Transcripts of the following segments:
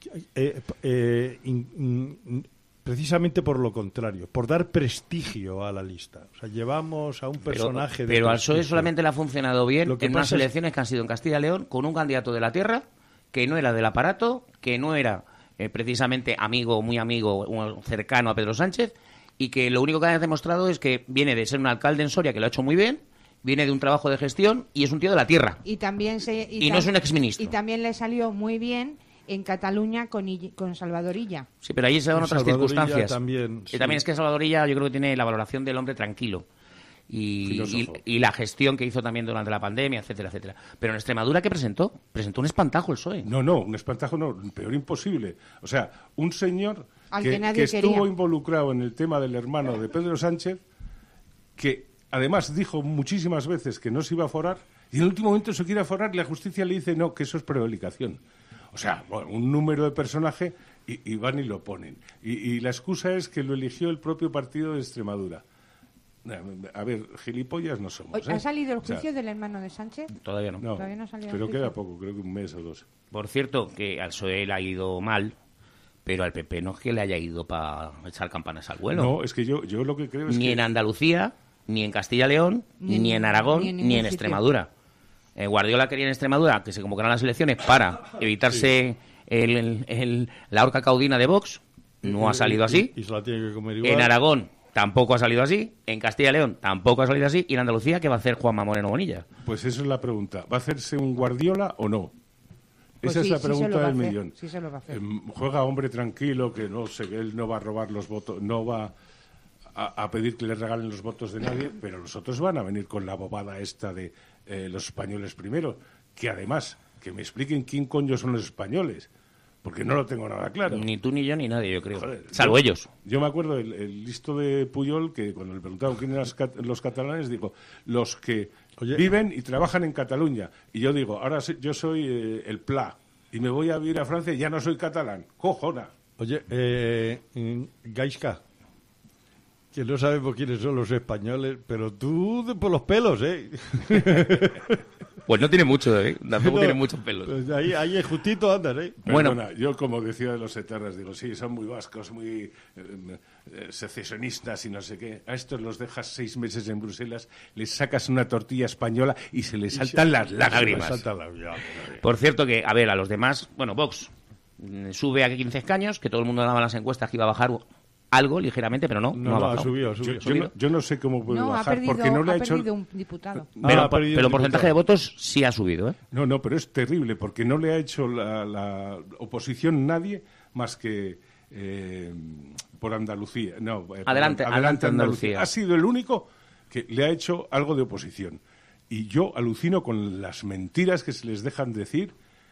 Precisamente por lo contrario, por dar prestigio a la lista. O sea, llevamos a un personaje Pero al PSOE solamente le ha funcionado bien en unas elecciones que han sido en Castilla y León con un candidato de la tierra que no era del aparato, que no era precisamente amigo, muy amigo, cercano a Pedro Sánchez, y que lo único que ha demostrado es que viene de ser un alcalde en Soria que lo ha hecho muy bien, viene de un trabajo de gestión y es un tío de la tierra. Y no es un exministro. Y también le salió muy bien en Cataluña con Salvador Illa. Sí, pero ahí se dan otras circunstancias. También, sí. Y también es que Salvador Illa yo creo que tiene la valoración del hombre tranquilo. Y la gestión que hizo también durante la pandemia, etcétera, etcétera. Pero en Extremadura, ¿qué presentó? Presentó un espantajo el PSOE. No, un espantajo no, peor imposible. O sea, un señor que estuvo quería. Involucrado en el tema del hermano de Pedro Sánchez, que además dijo muchísimas veces que no se iba a aforar, y en el último momento se quiere aforar y la justicia le dice no, que eso es prevaricación. O sea, bueno, un número de personaje y van y lo ponen. Y la excusa es que lo eligió el propio partido de Extremadura. A ver, gilipollas no somos. ¿Ha salido el juicio del hermano de Sánchez? Todavía no. Todavía no ha salido pero el juicio. queda poco, creo que un mes o dos. Por cierto, que al PSOE le ha ido mal, pero al PP no es que le haya ido para echar campanas al vuelo. No, es que yo lo que creo es ni que... en Andalucía, ni en Castilla y León, ni en Aragón, ni en Extremadura. Guardiola quería en Extremadura que se convocaran las elecciones para evitarse la horca caudina de Vox. No ha salido así. Y se la tiene que comer igual. En Aragón tampoco ha salido así. En Castilla y León tampoco ha salido así. Y en Andalucía, ¿qué va a hacer Juanma Moreno Bonilla? Pues eso es la pregunta. ¿Va a hacerse un Guardiola o no? Pues esa sí, es la pregunta del millón. Sí se lo va a hacer. Juega hombre tranquilo, que no sé, que él no va a robar los votos, no va a pedir que le regalen los votos de nadie, pero los otros van a venir con la bobada esta de los españoles primero, que además, que me expliquen quién coño son los españoles, porque no lo tengo nada claro. Ni tú, ni yo, ni nadie, yo creo. Joder, salvo ellos. Yo me acuerdo el listo de Puyol, que cuando le preguntaban quién eran los catalanes, dijo, los que viven y trabajan en Cataluña. Y yo digo, ahora yo soy el Pla, y me voy a vivir a Francia y ya no soy catalán. ¡Cojona! Oye, Gaisca, que no sabemos quiénes son los españoles, pero tú por los pelos, ¿eh? Pues no tiene mucho, ¿eh? Tampoco tiene muchos pelos. Pues ahí justito andas, ¿eh? Perdona, yo como decía de los etarras, digo, sí, son muy vascos, muy secesionistas y no sé qué. A estos los dejas 6 meses en Bruselas, les sacas una tortilla española y se les saltan las lágrimas. Por cierto que, a ver, a los demás, bueno, Vox sube a 15 escaños, que todo el mundo daba las encuestas que iba a bajar algo ligeramente, pero no ha bajado. Subió. Yo no sé cómo puede bajar, perdido, porque no le ha hecho... perdido un diputado. Pero el porcentaje de votos sí ha subido, ¿eh? No, pero es terrible, porque no le ha hecho la oposición nadie más que por Andalucía. No, Adelante Andalucía. Ha sido el único que le ha hecho algo de oposición. Y yo alucino con las mentiras que se les dejan decir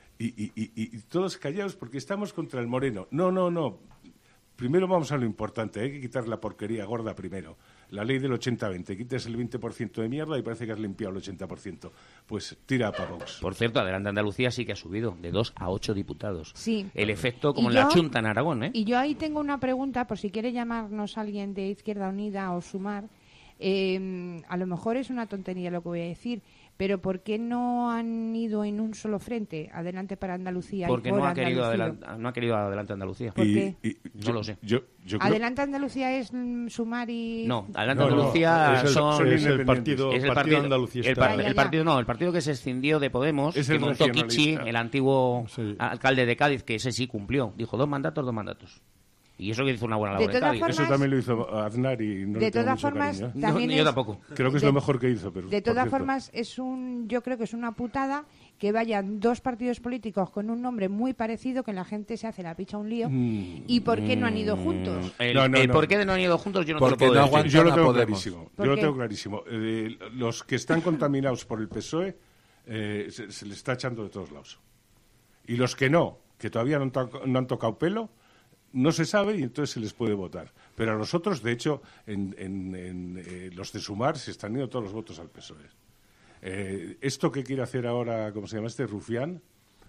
y todos callados porque estamos contra el Moreno. No. Primero vamos a lo importante, hay que quitar la porquería gorda primero. La ley del 80-20, quites el 20% de mierda y parece que has limpiado el 80%. Pues tira para Vox. Por cierto, Adelante Andalucía sí que ha subido, de 2 a 8 diputados. Sí. El efecto como en la Chunta en Aragón, ¿eh? Y yo ahí tengo una pregunta, por si quiere llamarnos alguien de Izquierda Unida o Sumar. A lo mejor es una tontería lo que voy a decir, pero ¿por qué no han ido en un solo frente adelante para Andalucía? Porque y por no ha querido adelante Andalucía. ¿Por qué? No lo sé. Yo creo... ¿Adelante Andalucía es Sumar y...? No, Adelante Andalucía es el partido andalucista. El partido que se escindió de Podemos, que montó Kichi, el antiguo alcalde de Cádiz, que ese sí cumplió. Dijo 2 mandatos. Y eso que hizo una buena labor en Cádiz. Eso también lo hizo Aznar y no le tengo mucho cariño. Yo tampoco. Creo que es lo mejor que hizo. Pero de todas formas, yo creo que es una putada que vayan 2 partidos políticos con un nombre muy parecido, que la gente se hace la picha un lío. ¿Y por qué no han ido juntos? El por qué no han ido juntos yo no te lo puedo decir. Yo lo tengo clarísimo. Los que están contaminados por el PSOE se les está echando de todos lados. Y los que no, que todavía no han tocado pelo, no se sabe y entonces se les puede votar. Pero a los otros, de hecho, en los de Sumar se están yendo todos los votos al PSOE. Esto que quiere hacer ahora, ¿cómo se llama este? Rufián,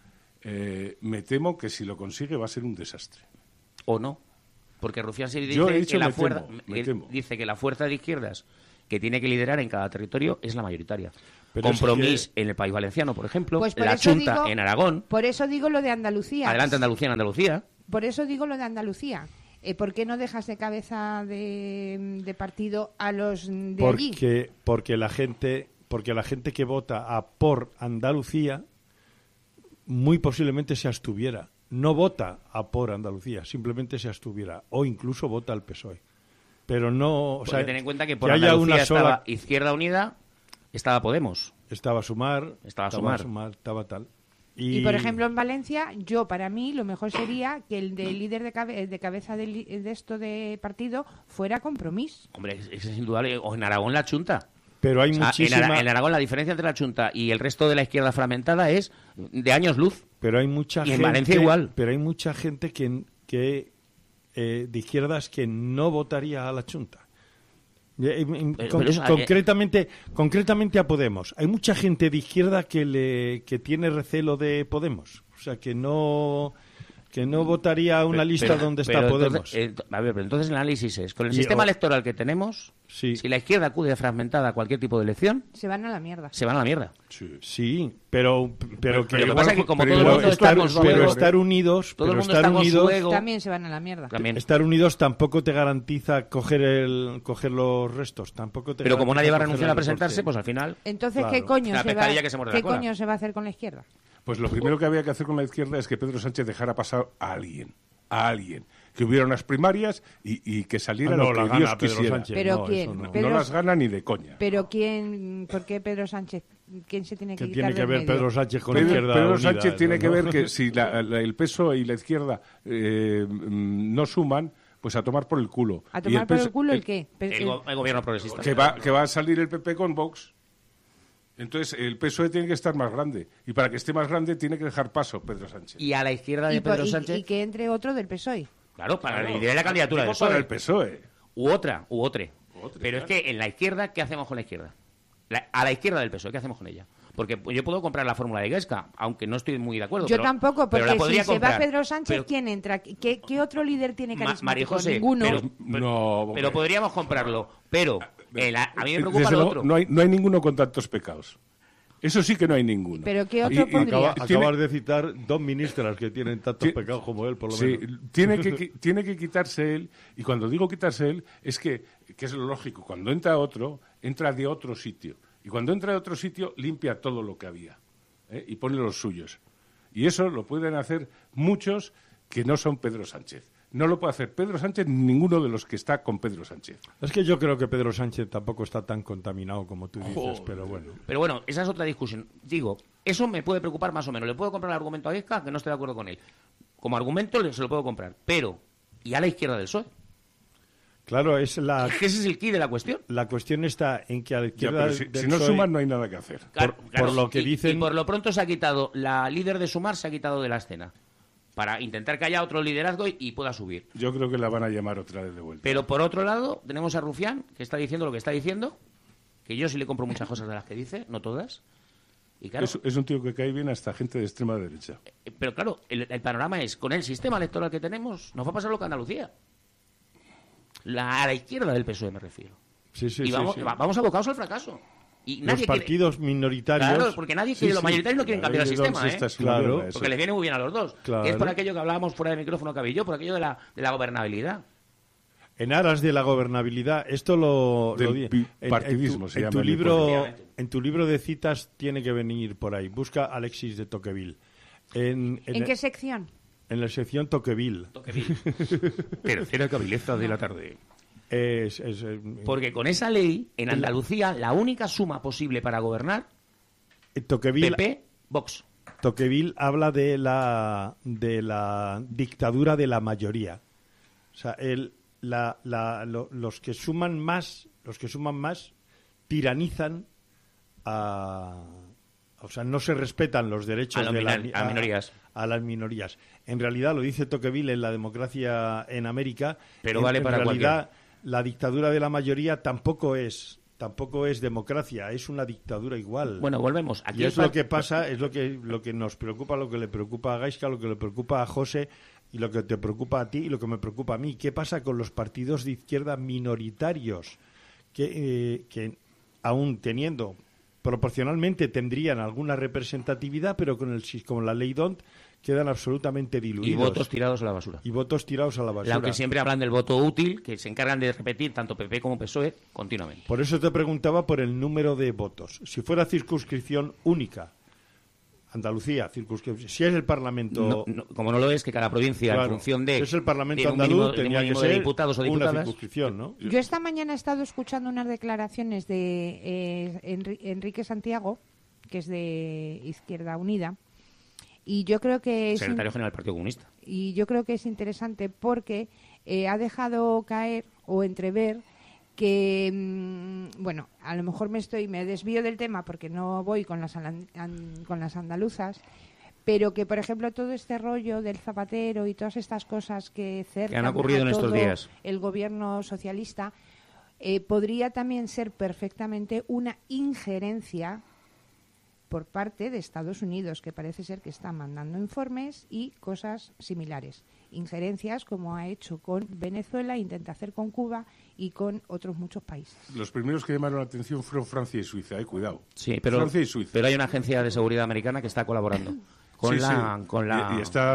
me temo que si lo consigue va a ser un desastre. ¿O no? Porque Rufián se dice que la fuerza de izquierdas que tiene que liderar en cada territorio es la mayoritaria. Compromís en el País Valenciano, por ejemplo, pues la Junta en Aragón. Por eso digo lo de Andalucía. Adelante Andalucía en Andalucía. Por eso digo lo de Andalucía. ¿Por qué no dejas de cabeza de partido a los de allí? Porque la gente que vota por Andalucía muy posiblemente se abstuviera. No vota por Andalucía, simplemente se abstuviera. O incluso vota al PSOE. Pero no... Porque ten en cuenta que por Andalucía estaba Izquierda Unida, estaba Podemos. Estaba Sumar, estaba tal. Y por ejemplo en Valencia, para mí lo mejor sería que el de líder de cabeza de esto de partido fuera Compromís. Hombre, eso es indudable. O en Aragón la Junta. Pero hay muchísima... En Aragón la diferencia entre la Junta y el resto de la izquierda fragmentada es de años luz. Pero hay mucha gente... Y en Valencia igual. Pero hay mucha gente que de izquierdas que no votaría a la Junta. Concretamente a Podemos. Hay mucha gente de izquierda que tiene recelo de Podemos. O sea, que no votaría a una lista donde está Podemos. Pero entonces el análisis es, con el sistema electoral que tenemos, si la izquierda acude fragmentada a cualquier tipo de elección... Se van a la mierda. Sí, pero lo que pasa es que como todo el mundo estamos estar unidos... También se van a la mierda. Estar unidos tampoco te garantiza coger los restos. Pero como nadie va a renunciar a presentarse, pues al final... Entonces, ¿qué coño se va a hacer con la izquierda? Pues lo primero que había que hacer con la izquierda es que Pedro Sánchez dejara pasar a alguien, que hubiera unas primarias y que saliera lo que Dios quisiera. ¿Pero quién? No las gana ni de coña. ¿Pero quién? ¿Por qué Pedro Sánchez? ¿Quién se tiene que quitar tiene que ver medio? Pedro Sánchez con la izquierda Pedro unida, Sánchez tiene que ver que si el PSOE y la izquierda no suman, pues a tomar por el culo. ¿A tomar por el culo el qué? El gobierno progresista. Que va a salir el PP con Vox. Entonces, el PSOE tiene que estar más grande. Y para que esté más grande, tiene que dejar paso Pedro Sánchez. Y a la izquierda de Pedro Sánchez... Y que entre otro del PSOE. Claro, para liderar la candidatura del PSOE. Para el PSOE. U otra. Pero es que en la izquierda, ¿qué hacemos con la izquierda? A la izquierda del PSOE, ¿qué hacemos con ella? Porque yo puedo comprar la fórmula de Gaisca, aunque no estoy muy de acuerdo. Yo tampoco, porque si se va Pedro Sánchez, pero, ¿quién entra? ¿Qué otro líder tiene carisma? María José, ninguno. Pero podríamos comprarlo. Pero a mí me preocupa lo otro. No hay ninguno con tantos pecados. Eso sí que no hay ninguno. ¿Pero qué otro pondría? Acabas de citar dos ministras que tienen tantos pecados como él, por lo menos. Sí, tiene que quitarse él, y cuando digo quitarse él, es que es lo lógico, cuando entra otro, entra de otro sitio. Y cuando entra de otro sitio, limpia todo lo que había, y pone los suyos. Y eso lo pueden hacer muchos que no son Pedro Sánchez. No lo puede hacer Pedro Sánchez ni ninguno de los que está con Pedro Sánchez. Es que yo creo que Pedro Sánchez tampoco está tan contaminado como tú dices, pero bueno. Pero bueno, esa es otra discusión. Digo, eso me puede preocupar más o menos. Le puedo comprar el argumento a Gaisca, que no estoy de acuerdo con él. Como argumento se lo puedo comprar. Pero, ¿y a la izquierda del PSOE? Claro, es que ese es el quid de la cuestión. La cuestión está en que a la izquierda si no suman, no hay nada que hacer. Por lo que dicen... Y por lo pronto se ha quitado, la líder de Sumar se ha quitado de la escena. Para intentar que haya otro liderazgo y pueda subir. Yo creo que la van a llamar otra vez de vuelta. Pero por otro lado, tenemos a Rufián, que está diciendo lo que está diciendo, que yo sí le compro muchas cosas de las que dice, no todas. Y claro, es un tío que cae bien hasta gente de extrema derecha. Pero claro, el panorama es, con el sistema electoral que tenemos, nos va a pasar lo que a Andalucía. A la izquierda del PSOE me refiero. Sí, vamos abocados al fracaso. Y los partidos minoritarios... Claro, porque los mayoritarios no quieren cambiar el sistema, Claro. Porque les viene muy bien a los dos. Claro. Que es por aquello que hablábamos fuera de micrófono, Cabillo, por aquello de la gobernabilidad. En aras de la gobernabilidad, esto lo partidismo se llama. En tu libro de citas tiene que venir por ahí. Busca Alexis de Tocqueville. ¿En qué sección? En la sección Tocqueville. Tercera cabileza de la tarde. Porque con esa ley, en Andalucía, la única suma posible para gobernar, PP, Vox. Tocqueville habla de la dictadura de la mayoría. O sea, los que suman más tiranizan o sea, no se respetan los derechos a minorías. A las minorías. En realidad, lo dice Tocqueville en La democracia en América. Pero vale para realidad, la dictadura de la mayoría tampoco es democracia, es una dictadura igual. Bueno, volvemos. Aquí es lo que pasa, es lo que nos preocupa, lo que le preocupa a Gaisca, lo que le preocupa a José, y lo que te preocupa a ti y lo que me preocupa a mí. ¿Qué pasa con los partidos de izquierda minoritarios que aún teniendo proporcionalmente tendrían alguna representatividad, pero con la ley DONT quedan absolutamente diluidos. Y votos tirados a la basura. Aunque siempre hablan del voto útil, que se encargan de repetir tanto PP como PSOE continuamente. Por eso te preguntaba por el número de votos. Si fuera circunscripción única, Andalucía, circunscripción, si es el Parlamento... Como no lo es, que cada provincia, en función de... Si es el Parlamento andaluz, tenía que ser diputados o diputadas. Una circunscripción, ¿no? Yo esta mañana he estado escuchando unas declaraciones de Enrique Santiago, que es de Izquierda Unida, y yo creo que es... Secretario General del Partido Comunista. Y yo creo que es interesante porque ha dejado caer o entrever que, bueno, a lo mejor me desvío del tema porque no voy con las andaluzas, pero que, por ejemplo, todo este rollo del Zapatero y todas estas cosas que cercan han ocurrido en estos días, el gobierno socialista, podría también ser perfectamente una injerencia por parte de Estados Unidos, que parece ser que está mandando informes y cosas similares. Injerencias como ha hecho con Venezuela, intenta hacer con Cuba y con otros muchos países. Los primeros que llamaron la atención fueron Francia y Suiza, cuidado. Sí, pero hay una agencia de seguridad americana que está colaborando con la y está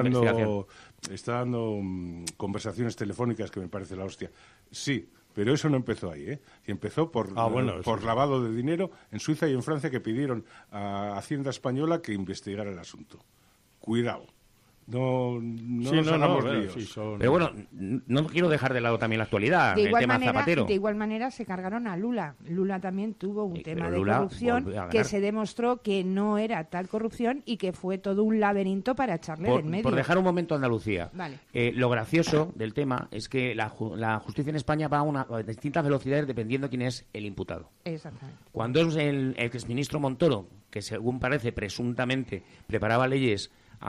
dando conversaciones telefónicas que me parece la hostia. Sí, pero eso no empezó ahí, ¿eh? Y empezó por lavado de dinero en Suiza y en Francia, que pidieron a Hacienda Española que investigara el asunto. Cuidado. No nos hagamos líos. Pero bueno, no quiero dejar de lado también la actualidad, el tema Zapatero. De igual manera se cargaron a Lula. Lula también tuvo un tema de corrupción que se demostró que no era tal corrupción y que fue todo un laberinto para echarle en medio. Por dejar un momento a Andalucía. Vale. Lo gracioso del tema es que la justicia en España va a distintas velocidades dependiendo quién es el imputado. Exactamente. Cuando es el exministro Montoro, que según parece presuntamente preparaba leyes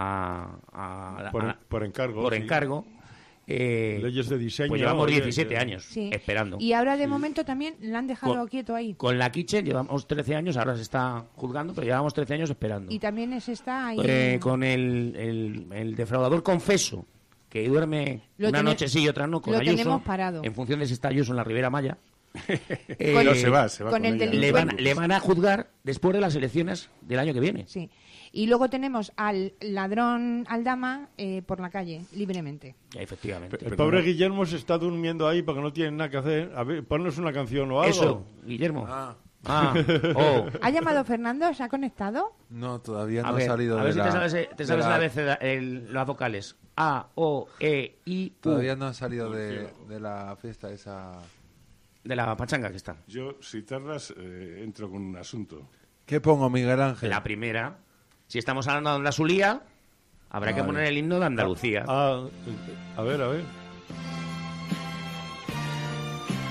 por encargo. Leyes de diseño. Pues llevamos 17 años esperando. Y ahora de momento también la han dejado quieto ahí. Con la Kitchen llevamos 13 años, ahora se está juzgando, pero llevamos 13 años esperando. Y también se está ahí. Con el defraudador confeso, que duerme una noche sí y otra no, con Ayuso. Tenemos parado. En función de si está Ayuso en la Ribera Maya. No se va con el le van a juzgar después de las elecciones del año que viene. Sí. Y luego tenemos al ladrón Aldama por la calle, libremente. Efectivamente. El pobre Guillermo se está durmiendo ahí porque no tiene nada que hacer. A ver, ponnos una canción o algo. Eso, Guillermo. ¿Ha llamado Fernando? ¿Se ha conectado? No, todavía no ha salido. A ver si te sabes las vocales. A, O, E, I, U. Todavía no ha salido de la fiesta esa... De la pachanga que está. Yo, si tardas, entro con un asunto. ¿Qué pongo, Miguel Ángel? La primera. Si estamos hablando de Andalucía, habrá que poner el himno de Andalucía. A ver.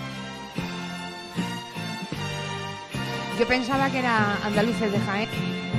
Yo pensaba que era Andaluces de Jaén.